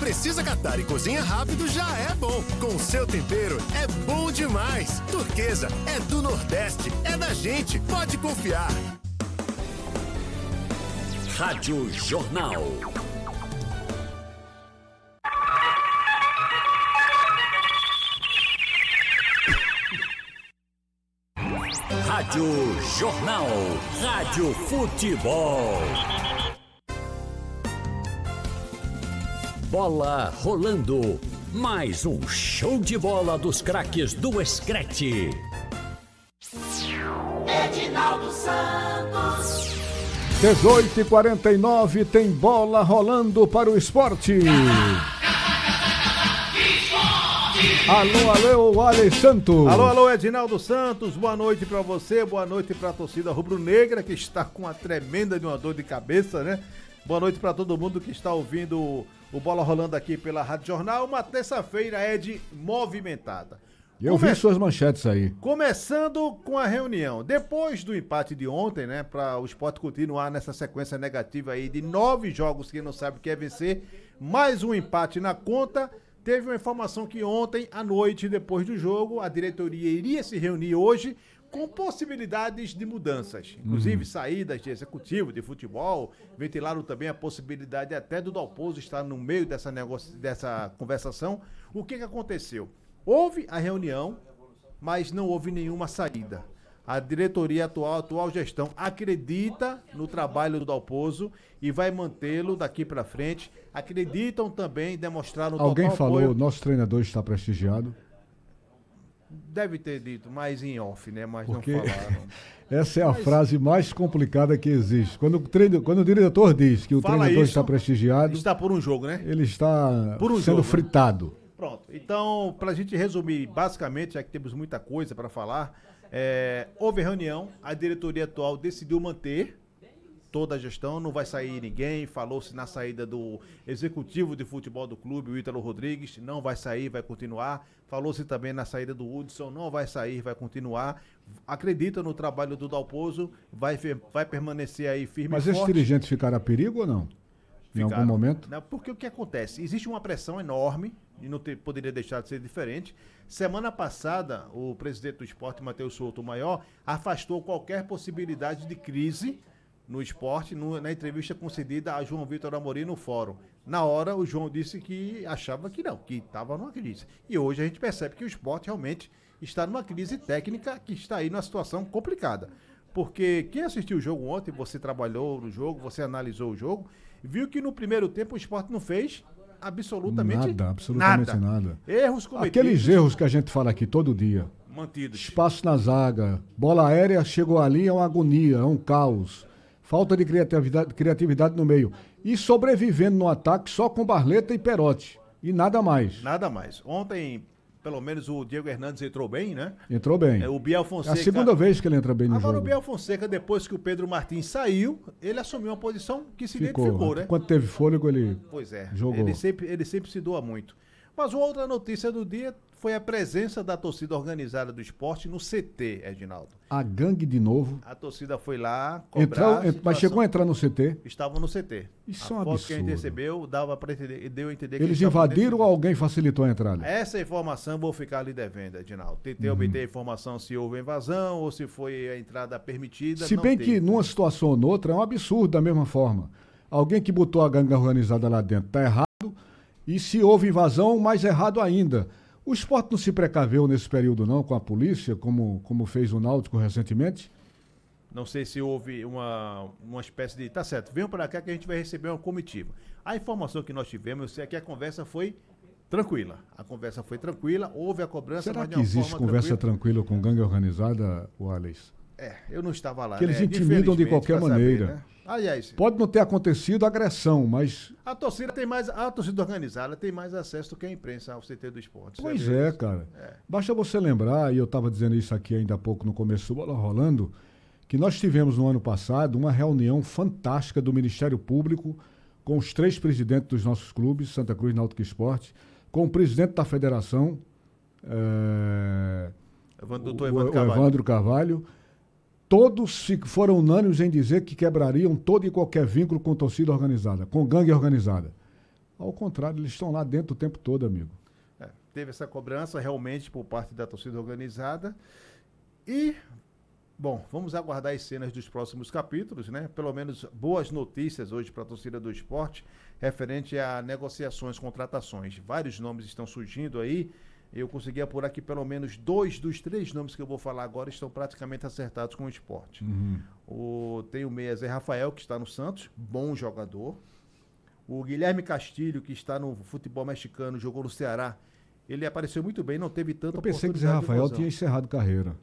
precisa catar e cozinha rápido já é bom. Com seu tempero é bom demais. Turquesa é do Nordeste, é da gente, pode confiar. Rádio Jornal. Rádio Jornal. Rádio Futebol. Bola rolando. Mais um show de bola dos craques do Screte. Edinaldo Santos. 18h49, tem bola rolando para o esporte. Alô, Ale Santos. Alô, Edinaldo Santos, boa noite pra você, boa noite pra torcida rubro-negra, que está com uma tremenda de uma dor de cabeça, né? Boa noite pra todo mundo que está ouvindo o Bola Rolando aqui pela Rádio Jornal. Uma terça-feira, Ed, movimentada. Eu vi suas manchetes aí. Começando com a reunião. Depois do empate de ontem, né, para o Sport continuar nessa sequência negativa aí de 9 jogos que não sabe o que é vencer, mais um empate na conta. Teve uma informação que ontem à noite, depois do jogo, a diretoria iria se reunir hoje com possibilidades de mudanças. Inclusive saídas de executivo, de futebol. Ventilaram também a possibilidade até do Dalpozo estar no meio dessa conversação. O que aconteceu? Houve a reunião, mas não houve nenhuma saída. A diretoria atual, a atual gestão, acredita no trabalho do Dalpozo e vai mantê-lo daqui para frente. Acreditam também, demonstraram Alguém total falou, apoio. nosso treinador está prestigiado? Deve ter dito, mais em off, né? Mas Porque não falaram. essa é a frase mais complicada que existe. Quando o diretor diz que o Fala treinador isso, está prestigiado, está por um jogo, né? ele está Por um sendo jogo, né? fritado. Pronto. Então, para a gente resumir, basicamente, já que temos muita coisa para falar, houve reunião, a diretoria atual decidiu manter toda a gestão, não vai sair ninguém, falou-se na saída do executivo de futebol do clube, o Ítalo Rodrigues, não vai sair, vai continuar, falou-se também na saída do Hudson, não vai sair, vai continuar, acredita no trabalho do Dalpozo, vai permanecer aí firme Mas e esses forte. dirigentes ficaram a perigo ou não? Em algum Ficaram, momento? né? Porque o que acontece? Existe uma pressão enorme, e não poderia deixar de ser diferente. Semana passada, o presidente do esporte, Matheus Souto Maior, afastou qualquer possibilidade de crise no esporte, na entrevista concedida a João Vitor Amorim no fórum. Na hora, o João disse que achava que não, que estava numa crise. E hoje a gente percebe que o esporte realmente está numa crise técnica, que está aí numa situação complicada. Porque quem assistiu o jogo ontem, você trabalhou no jogo, você analisou o jogo, viu que no primeiro tempo o esporte não fez absolutamente nada. Erros cometidos. Aqueles erros que a gente fala aqui todo dia. Mantidos. Espaço na zaga, bola aérea chegou ali, é uma agonia, é um caos. Falta de criatividade no meio. E sobrevivendo no ataque só com Barleta e Perotti. E nada mais. Nada mais. Ontem, pelo menos o Diego Hernandes entrou bem, né? Entrou bem. O Biel Fonseca... É a segunda vez que ele entra bem no jogo. Agora o Biel Fonseca, depois que o Pedro Martins saiu, ele assumiu uma posição que se identificou, né? Quando teve fôlego, ele jogou. Ele sempre se doa muito. Mas outra notícia do dia foi a presença da torcida organizada do esporte no CT, Edinaldo. A gangue de novo. A torcida foi lá cobrar... Mas chegou a entrar no CT? Estavam no CT. Isso é um foto absurdo. que a gente recebeu deu a entender que eles invadiram ou alguém facilitou a entrada? Essa informação vou ficar ali devendo, Edinaldo. Tentei obter a informação se houve invasão ou se foi a entrada permitida. Se bem que numa situação ou noutra é um absurdo da mesma forma. Alguém que botou a gangue organizada lá dentro está errado, e se houve invasão, mais errado ainda. O esporte não se precaveu nesse período não com a polícia, como fez o Náutico recentemente? Não sei se houve uma espécie de... Tá certo, venham para cá que a gente vai receber uma comitiva. A informação que nós tivemos é que a conversa foi tranquila. Houve a cobrança, Será mas de que uma existe forma conversa tranquila com gangue organizada, Wallace? eu não estava lá, Que eles né? intimidam de qualquer maneira. Saber, né? Aliás, pode não ter acontecido agressão, mas... a torcida organizada tem mais acesso do que a imprensa ao CT do esporte. Pois é, cara. Basta você lembrar, e eu estava dizendo isso aqui ainda há pouco no começo do Bola Rolando, que nós tivemos no ano passado uma reunião fantástica do Ministério Público com os 3 presidentes dos nossos clubes, Santa Cruz, Náutico e Sport, com o presidente da federação, Evandro Carvalho. Todos foram unânimes em dizer que quebrariam todo e qualquer vínculo com torcida organizada, com gangue organizada. Ao contrário, eles estão lá dentro o tempo todo, amigo. Teve essa cobrança realmente por parte da torcida organizada. E, bom, vamos aguardar as cenas dos próximos capítulos, né? Pelo menos boas notícias hoje para a torcida do esporte, referente a negociações, contratações. Vários nomes estão surgindo aí. Eu consegui apurar que pelo menos 2 dos 3 nomes que eu vou falar agora estão praticamente acertados com o esporte. Tem o meia Zé Rafael, que está no Santos, bom jogador. O Guilherme Castilho, que está no futebol mexicano, jogou no Ceará. Ele apareceu muito bem, não teve tanta oportunidade. Eu pensei que o Zé Rafael tinha encerrado carreira.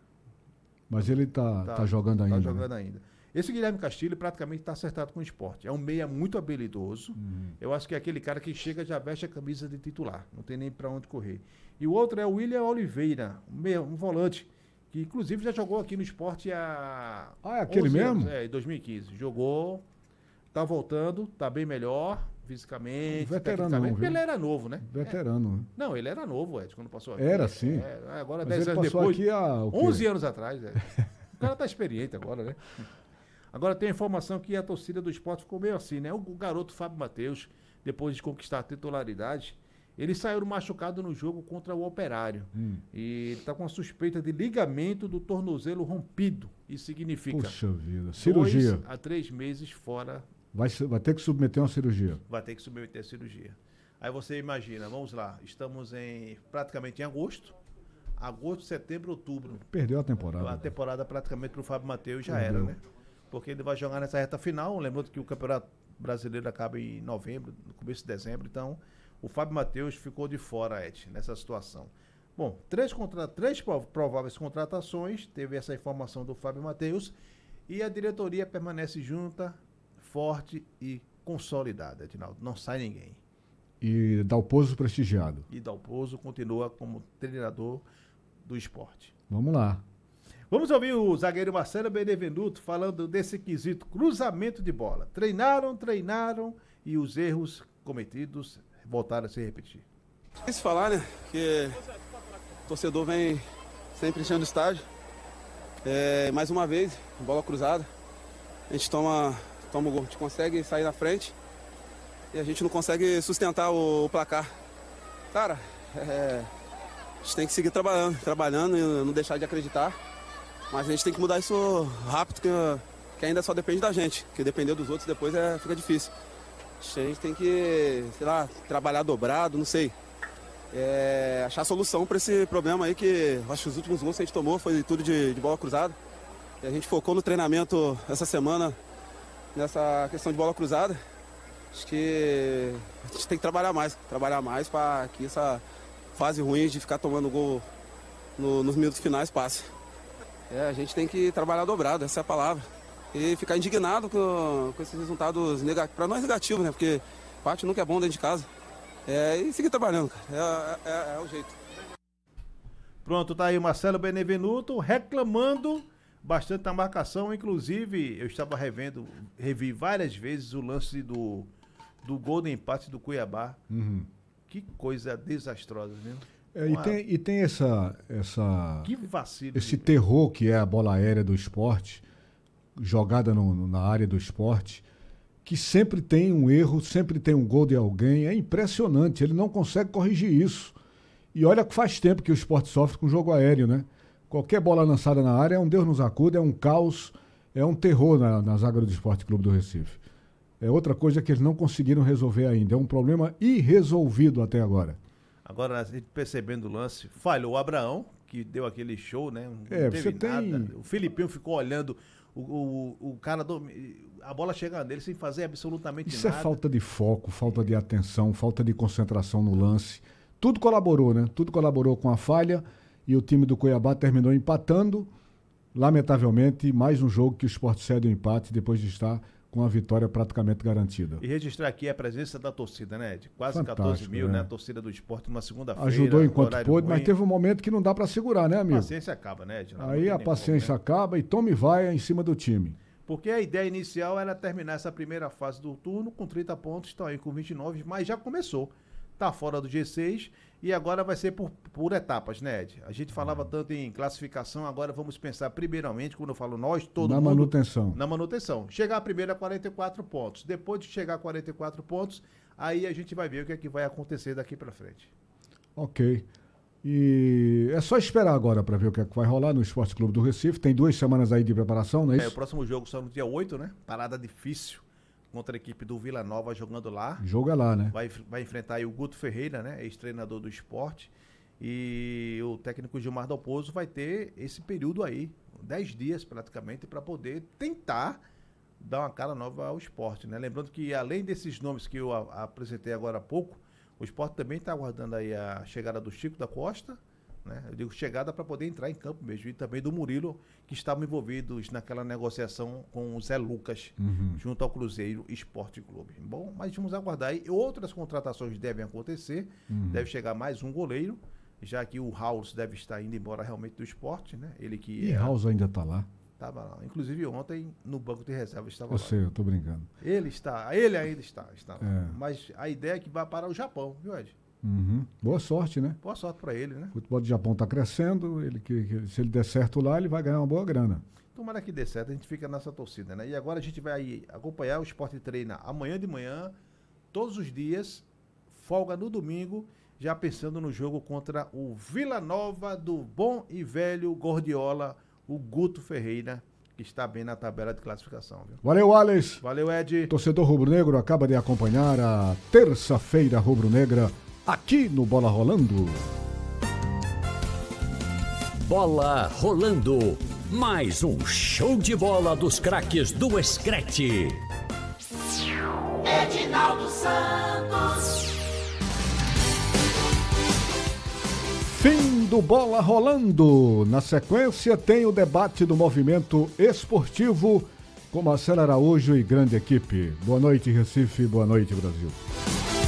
Mas ele tá jogando ainda. Tá jogando ainda. Esse Guilherme Castilho praticamente está acertado com o esporte. É um meia muito habilidoso. Eu acho que é aquele cara que chega já veste a camisa de titular. Não tem nem para onde correr. E o outro é o William Oliveira, um volante, que inclusive já jogou aqui no esporte há... Ah, é aquele mesmo? Em 2015. Jogou, tá voltando, tá bem melhor... fisicamente, veterano não, viu? Ele era novo, né? Veterano. Né? Não, ele era novo, Ed, quando passou aqui. Era, sim. Agora, mas 10 anos passou depois, aqui 11 anos atrás. O cara tá experiente agora, né? Agora tem a informação que a torcida do esporte ficou meio assim, né? O garoto Fábio Matheus, depois de conquistar a titularidade, ele saiu machucado no jogo contra o Operário. E ele tá com a suspeita de ligamento do tornozelo rompido. Isso significa... Puxa vida. Cirurgia. 2 a 3 meses fora... Vai ter que submeter uma cirurgia. Vai ter que submeter a cirurgia. Aí você imagina, vamos lá, estamos praticamente em agosto, setembro, outubro. Perdeu a temporada. A temporada praticamente para o Fábio Matheus já era, né? Porque ele vai jogar nessa reta final, lembrando que o Campeonato Brasileiro acaba em novembro, no começo de dezembro, então o Fábio Matheus ficou de fora, Ed, nessa situação. Bom, 3 prováveis contratações, teve essa informação do Fábio Matheus, e a diretoria permanece junta, forte e consolidada, Edinaldo. Não sai ninguém. E Dalpozo prestigiado. E Dalpozo continua como treinador do esporte. Vamos lá. Vamos ouvir o zagueiro Marcelo Benevenuto falando desse quesito cruzamento de bola. Treinaram e os erros cometidos voltaram a se repetir. É isso falar, né? Que o torcedor vem sempre enchendo o estádio. Mais uma vez, bola cruzada. A gente toma o gol, a gente consegue sair na frente e a gente não consegue sustentar o placar. Cara, a gente tem que seguir trabalhando e não deixar de acreditar, mas a gente tem que mudar isso rápido, que ainda só depende da gente, que depender dos outros depois fica difícil. A gente tem que, sei lá, trabalhar dobrado, não sei, achar solução para esse problema aí, que acho que os últimos gols que a gente tomou foi tudo de bola cruzada. E a gente focou no treinamento essa semana nessa questão de bola cruzada. Acho que a gente tem que trabalhar mais para que essa fase ruim de ficar tomando gol nos minutos finais passe. A gente tem que trabalhar dobrado, essa é a palavra. E ficar indignado com esses resultados negativos, para nós negativos, né? Porque parte nunca é bom dentro de casa. E seguir trabalhando, é o jeito. Pronto, tá aí o Marcelo Benevenuto reclamando bastante da marcação, inclusive eu estava revi várias vezes o lance do gol de empate do Cuiabá. Que coisa desastrosa, viu? E tem essa que vacilo, esse terror que é a bola aérea do esporte, jogada na área do esporte, que sempre tem um erro, sempre tem um gol de alguém. É impressionante, ele não consegue corrigir isso. E olha que faz tempo que o esporte sofre com jogo aéreo, né? Qualquer bola lançada na área é um Deus nos acuda, é um caos, é um terror na zaga do Esporte Clube do Recife. É outra coisa que eles não conseguiram resolver ainda. É um problema irresolvido até agora. Agora, a gente percebendo o lance, falhou o Abraão, que deu aquele show, né? Não teve nada. O Filipinho ficou olhando o cara, a bola chegando nele sem fazer absolutamente Isso nada. É falta de foco, falta de atenção, falta de concentração no lance. Tudo colaborou, né? Tudo colaborou com a falha. E o time do Cuiabá terminou empatando. Lamentavelmente, mais um jogo que o Sport cede o empate depois de estar com a vitória praticamente garantida. E registrar aqui a presença da torcida, né, Ed? Quase Fantástico, 14 mil, né? A torcida do Sport numa segunda-feira. Ajudou enquanto pôde, mas teve um momento que não dá para segurar, né, amigo? A paciência acaba, né, Ed? Aí a paciência acaba e tome e vai em cima do time. Porque a ideia inicial era terminar essa primeira fase do turno com 30 pontos, estão aí com 29, mas já começou. Tá fora do G6 e agora vai ser por etapas, né, Ed? A gente falava tanto em classificação, agora vamos pensar primeiramente, quando eu falo nós, todo mundo... Manutenção. Na manutenção. Chegar primeiro a 44 pontos. Depois de chegar a 44 pontos, Aí a gente vai ver o que é que vai acontecer daqui para frente. Ok. E é só esperar agora para ver o que é que vai rolar no Esporte Clube do Recife. Tem 2 semanas aí de preparação, não é isso? O próximo jogo só no dia 8, né? Parada difícil contra a equipe do Vila Nova jogando lá. Jogo é lá, né? Vai enfrentar aí o Guto Ferreira, né? Ex-treinador do esporte. E o técnico Gilmar Dalpozo vai ter esse período aí, 10 dias praticamente, para poder tentar dar uma cara nova ao esporte, né? Lembrando que além desses nomes que eu apresentei agora há pouco, o esporte também está aguardando aí a chegada do Chico da Costa, né? Eu digo chegada para poder entrar em campo mesmo, e também do Murilo, que estavam envolvidos naquela negociação com o Zé Lucas, junto ao Cruzeiro Esporte Clube. Bom, mas vamos aguardar aí. Outras contratações devem acontecer, deve chegar mais um goleiro, já que o House deve estar indo embora realmente do esporte, né? Ele que... E House ainda está lá? Estava lá. Inclusive ontem no banco de reserva estava lá. Eu sei, eu tô brincando. Ele ainda está lá. Mas a ideia é que vai para o Japão, viu, Ed? Boa sorte, né? Boa sorte para ele, né? O futebol do Japão está crescendo, se ele der certo lá, ele vai ganhar uma boa grana. Tomara que dê certo, a gente fica nessa torcida, né? E agora a gente vai aí acompanhar o Esporte Treina amanhã de manhã, todos os dias, folga no domingo, já pensando no jogo contra o Vila Nova do bom e velho Gordiola, o Guto Ferreira, que está bem na tabela de classificação. Viu? Valeu, Alex. Valeu, Ed. Torcedor rubro-negro acaba de acompanhar a terça-feira rubro-negra aqui no Bola Rolando. Bola Rolando. Mais um show de bola dos craques do Screte. Edinaldo Santos. Fim do Bola Rolando. Na sequência tem o debate do movimento esportivo com Marcelo Araújo e grande equipe. Boa noite, Recife. Boa noite, Brasil.